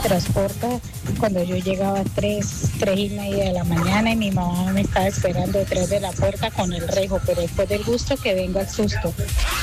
transporta cuando yo llegaba a 3:30 de la mañana y mi mamá me estaba esperando detrás de la puerta con el rejo, pero después del gusto que venga el susto.